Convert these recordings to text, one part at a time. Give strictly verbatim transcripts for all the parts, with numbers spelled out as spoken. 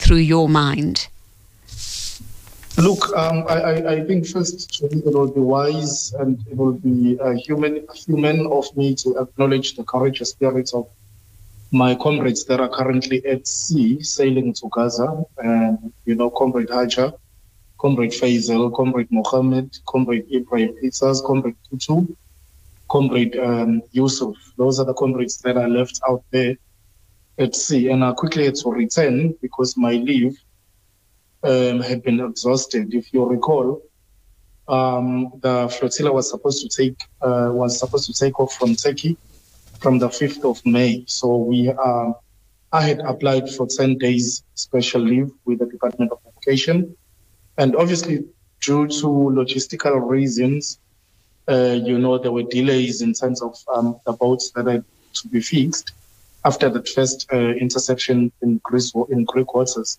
through your mind? Look, um, I, I, I think first it will be wise and it will be uh, human, human of me to acknowledge the courageous spirits of my comrades that are currently at sea sailing to Gaza. And, you know, Comrade Hajar, Comrade Faisal, Comrade Mohammed, Comrade Ibrahim Pizzas, Comrade Tutu, Comrade um, Yusuf. Those are the comrades that are left out there at sea. And I quickly had to return because my leave um, had been exhausted. If you recall, um, the flotilla was supposed to take uh, was supposed to take off from Turkey from the fifth of May. So we uh, I had applied for ten days special leave with the Department of Education. And obviously, due to logistical reasons, uh, you know, there were delays in terms of um, the boats that had to be fixed after the first uh, interception in Greece, in Greek waters.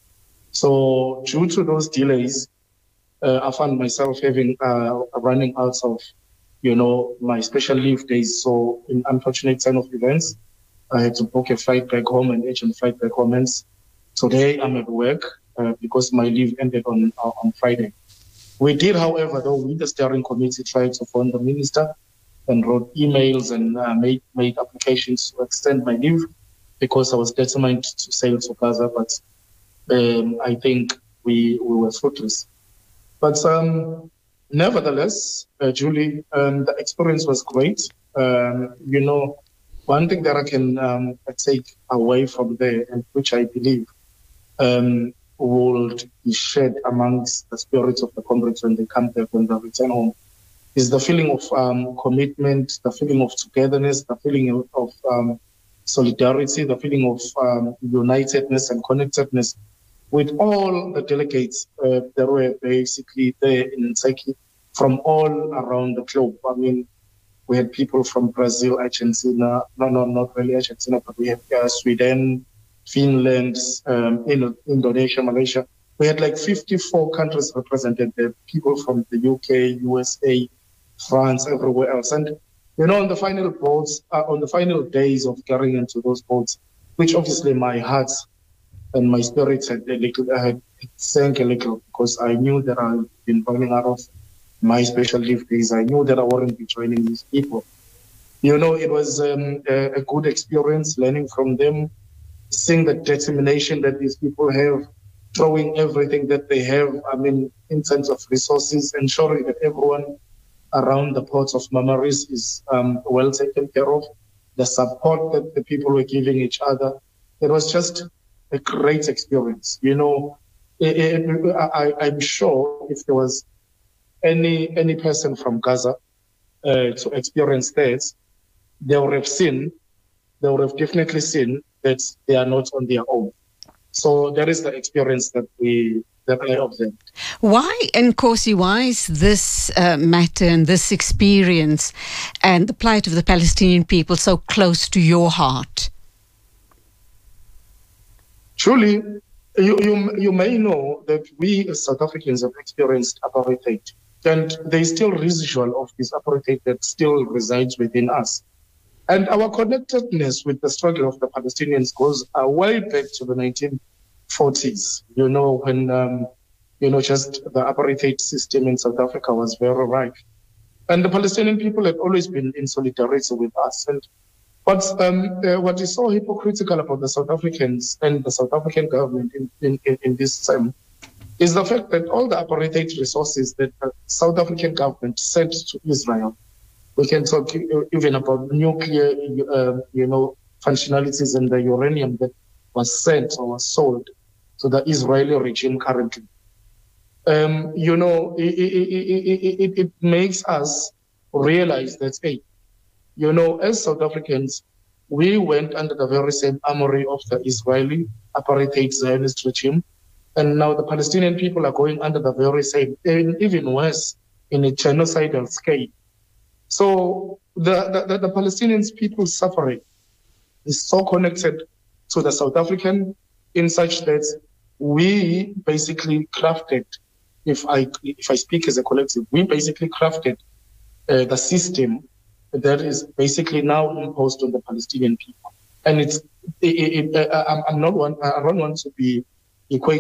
So due to those delays, uh, I found myself having uh, running out of, you know, my special leave days. So in unfortunate turn of events, I had to book a flight back home, an agent flight back home. And today I'm at work uh, because my leave ended on uh, on Friday. We did, however, though, with the steering committee, tried to phone the minister and wrote emails and uh, made made applications to extend my leave because I was determined to sail to Gaza. But um, I think we we were fruitless. But um, nevertheless, uh, Julie, um, the experience was great. Um, you know, one thing that I can um, take away from there, and which I believe um, will be shared amongst the spirits of the comrades when they come back, when they return home, is the feeling of um, commitment, the feeling of togetherness, the feeling of, of um, solidarity, the feeling of um, unitedness and connectedness with all the delegates uh, that were basically there in Turkey from all around the globe. I mean, we had people from Brazil, Argentina, no, no, not really Argentina, but we had uh, Sweden, Finland, um, Indonesia, Malaysia. We had like fifty-four countries represented there, people from the U K, U S A, France, everywhere else. And, you know, on the final boats, uh, on the final days of carrying into those boats, which obviously my heart and my spirit had a little, uh, had sank a little because I knew that I'd been running out of my special leave days. I knew that I wouldn't be joining these people. You know, it was um, a, a good experience learning from them, seeing the determination that these people have, throwing everything that they have, I mean, in terms of resources, ensuring that everyone around the ports of Marmaris is um, well taken care of, the support that the people were giving each other. It was just a great experience. You know, it, it, I, I'm sure if there was any any person from Gaza uh, to experience that, they would have seen, they would have definitely seen that they are not on their own. So that is the experience that we that I observed. Why, Nkosi, why is this uh, matter and this experience and the plight of the Palestinian people so close to your heart? Truly, you, you, you may know that we as South Africans have experienced apartheid, and there is still residual of this apartheid that still resides within us. And our connectedness with the struggle of the Palestinians goes uh, way back to the nineteen forties, you know, when, um, you know, just the apartheid system in South Africa was very rife. And the Palestinian people had always been in solidarity with us. And But um, uh, what is so hypocritical about the South Africans and the South African government in, in, in, in this time is the fact that all the apartheid resources that the South African government sent to Israel, we can talk even about nuclear, uh, you know, functionalities and the uranium that was sent or was sold to the Israeli regime currently. Um, you know, it, it, it, it makes us realize that, hey, you know, as South Africans, we went under the very same armory of the Israeli apartheid Zionist regime. And now the Palestinian people are going under the very same, and even worse, in a genocidal scale. So the, the, the Palestinian people's suffering is so connected to the South African in such that we basically crafted, if I, if I speak as a collective, we basically crafted uh, the system that is basically now imposed on the Palestinian people. And it's, it, it, it, I'm not one, I don't want to be equated